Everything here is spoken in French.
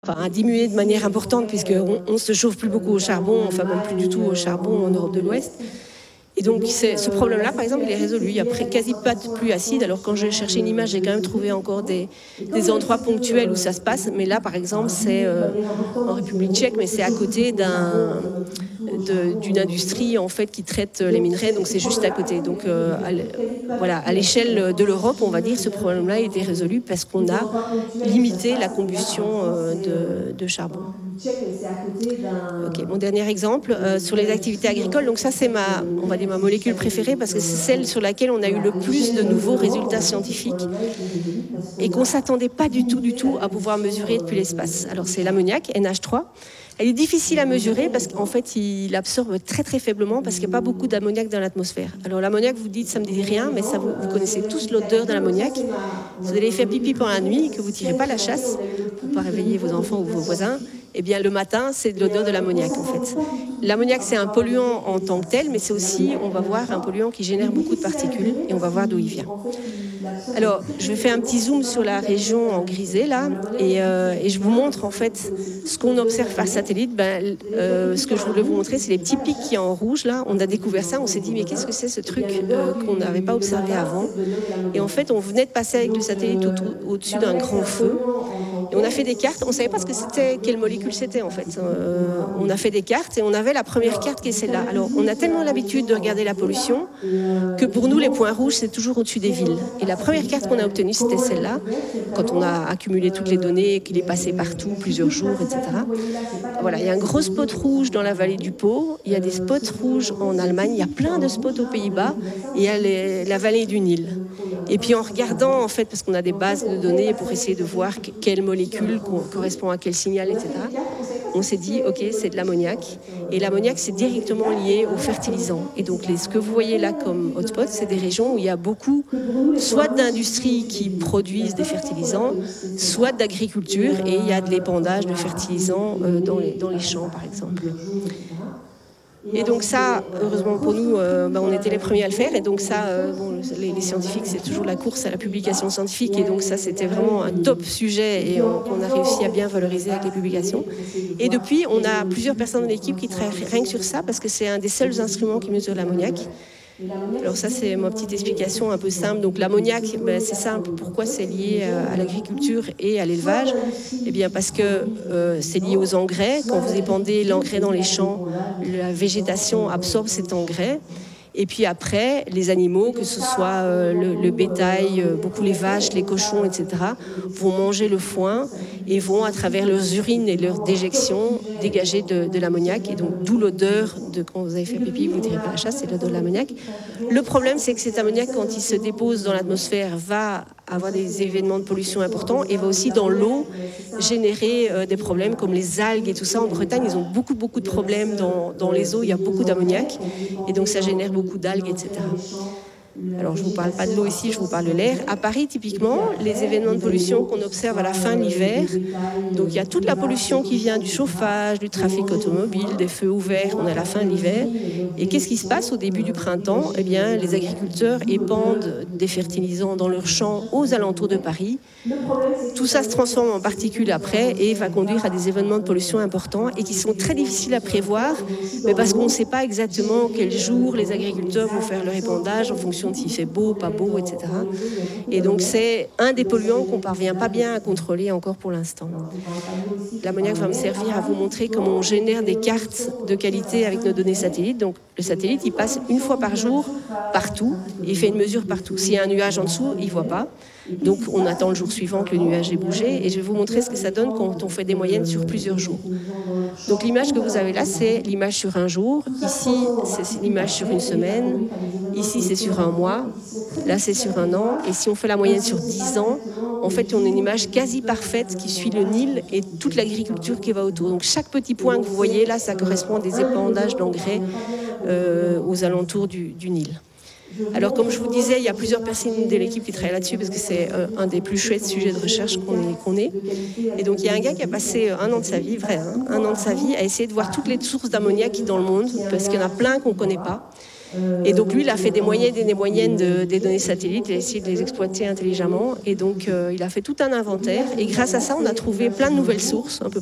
a diminué de manière importante puisqu'on ne se chauffe plus beaucoup au charbon, enfin même plus du tout au charbon en Europe de l'Ouest. Et donc ce problème-là, par exemple, il est résolu. Il n'y a quasi pas de pluie acide. Alors quand j'ai cherché une image, j'ai quand même trouvé encore des endroits ponctuels où ça se passe. Mais là, par exemple, c'est en République tchèque, mais c'est à côté d'une industrie en fait qui traite les minerais. Donc c'est juste à côté. Donc à l'échelle de l'Europe, on va dire, ce problème-là a été résolu parce qu'on a limité la combustion de charbon. Okay, mon dernier exemple sur les activités agricoles. Donc ça, c'est ma molécule préférée parce que c'est celle sur laquelle on a eu le plus de nouveaux résultats scientifiques et qu'on ne s'attendait pas du tout à pouvoir mesurer depuis l'espace. Alors c'est l'ammoniac, NH3. Elle est difficile à mesurer parce qu'en fait, il absorbe très très faiblement parce qu'il n'y a pas beaucoup d'ammoniac dans l'atmosphère. Alors l'ammoniac, vous dites, ça ne me dit rien, mais ça, vous connaissez tous l'odeur de l'ammoniac. Si vous allez faire pipi pendant la nuit et que vous ne tirez pas la chasse pour ne pas réveiller vos enfants ou vos voisins, eh bien le matin, c'est de l'odeur de l'ammoniac en fait. L'ammoniac, c'est un polluant en tant que tel, mais c'est aussi, on va voir, un polluant qui génère beaucoup de particules et on va voir d'où il vient. Alors, je vais faire un petit zoom sur la région en grisé là et je vous montre en fait ce qu'on observe par satellite. Ce que je voulais vous montrer, c'est les petits pics qui sont en rouge là. On a découvert ça, on s'est dit mais qu'est-ce que c'est ce truc qu'on n'avait pas observé avant? Et en fait, on venait de passer avec le satellite au-dessus d'un grand feu. Et on a fait des cartes, on ne savait pas ce que c'était, quelle molécule c'était en fait. On a fait des cartes et on avait la première carte qui est celle-là. Alors on a tellement l'habitude de regarder la pollution que pour nous les points rouges c'est toujours au-dessus des villes. Et la première carte qu'on a obtenue c'était celle-là, quand on a accumulé toutes les données, qu'il est passé partout, plusieurs jours, etc. Voilà, il y a un gros spot rouge dans la vallée du Pô, il y a des spots rouges en Allemagne, il y a plein de spots aux Pays-Bas, et il y a la vallée du Nil. Et puis en regardant en fait, parce qu'on a des bases de données pour essayer de voir quelle molécule correspond à quel signal, etc. On s'est dit, ok, c'est de l'ammoniac. Et l'ammoniac, c'est directement lié aux fertilisants. Et donc, ce que vous voyez là comme hotspot, c'est des régions où il y a beaucoup, soit d'industries qui produisent des fertilisants, soit d'agriculture, et il y a de l'épandage de fertilisants dans les champs, par exemple. Et donc ça, heureusement pour nous, on était les premiers à le faire. Et donc ça, les scientifiques, c'est toujours la course à la publication scientifique. Et donc ça, c'était vraiment un top sujet et qu'on a réussi à bien valoriser avec les publications. Et depuis, on a plusieurs personnes dans l'équipe qui travaillent rien que sur ça parce que c'est un des seuls instruments qui mesure l'ammoniac. Alors ça, c'est ma petite explication un peu simple. Donc l'ammoniac, c'est simple. Pourquoi c'est lié à l'agriculture et à l'élevage? Eh bien parce que c'est lié aux engrais. Quand vous épandez l'engrais dans les champs, la végétation absorbe cet engrais. Et puis après, les animaux, que ce soit le bétail, beaucoup les vaches, les cochons, etc., vont manger le foin et vont, à travers leurs urines et leurs déjections, dégager de l'ammoniac. Et donc, d'où l'odeur de quand vous avez fait pipi, vous ne tirez pas la chasse, c'est l'odeur de l'ammoniac. Le problème, c'est que cet ammoniac, quand il se dépose dans l'atmosphère, va avoir des événements de pollution importants et va aussi dans l'eau générer des problèmes comme les algues et tout ça. En Bretagne, ils ont beaucoup de problèmes dans les eaux. Il y a beaucoup d'ammoniac et donc ça génère beaucoup d'algues, etc. Alors, je ne vous parle pas de l'eau ici, je vous parle de l'air. À Paris, typiquement, les événements de pollution qu'on observe à la fin de l'hiver, donc il y a toute la pollution qui vient du chauffage, du trafic automobile, des feux ouverts, on est à la fin de l'hiver. Et qu'est-ce qui se passe au début du printemps? Eh bien, les agriculteurs épandent des fertilisants dans leurs champs aux alentours de Paris. Tout ça se transforme en particules après et va conduire à des événements de pollution importants et qui sont très difficiles à prévoir, mais parce qu'on ne sait pas exactement quel jour les agriculteurs vont faire leur épandage en fonction de s'il fait beau, pas beau, etc. Et donc c'est un des polluants qu'on ne parvient pas bien à contrôler encore pour l'instant. L'ammoniac va me servir à vous montrer comment on génère des cartes de qualité avec nos données satellites. Donc le satellite, il passe une fois par jour partout et il fait une mesure partout. S'il y a un nuage en dessous, il ne voit pas. Donc on attend le jour suivant que le nuage ait bougé et je vais vous montrer ce que ça donne quand on fait des moyennes sur plusieurs jours. Donc l'image que vous avez là, c'est l'image sur un jour. Ici, c'est l'image sur une semaine. Ici, c'est sur un mois. Là, c'est sur un an. Et si on fait la moyenne sur 10 ans, en fait, on a une image quasi parfaite qui suit le Nil et toute l'agriculture qui va autour. Donc chaque petit point que vous voyez là, ça correspond à des épandages d'engrais aux alentours du Nil. Alors, comme je vous disais, il y a plusieurs personnes de l'équipe qui travaillent là-dessus parce que c'est un des plus chouettes sujets de recherche qu'on ait. Et donc, il y a un gars qui a passé un an de sa vie, un an de sa vie, à essayer de voir toutes les sources d'ammoniac dans le monde, parce qu'il y en a plein qu'on ne connaît pas. Et donc lui, il a fait des moyennes et des moyennes des données satellites, il a essayé de les exploiter intelligemment. Et donc il a fait tout un inventaire. Et grâce à ça, on a trouvé plein de nouvelles sources, un peu